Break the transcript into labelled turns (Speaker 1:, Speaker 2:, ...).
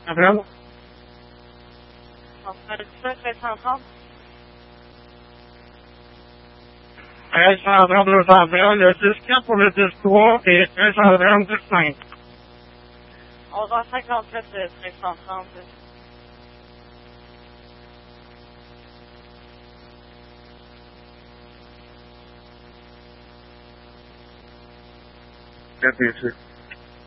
Speaker 1: Appel.
Speaker 2: 1330.
Speaker 1: 1330 220, le 10-4 pour le 10-3 et 1330 10-5.
Speaker 2: 11h57, 1330.
Speaker 1: Merci.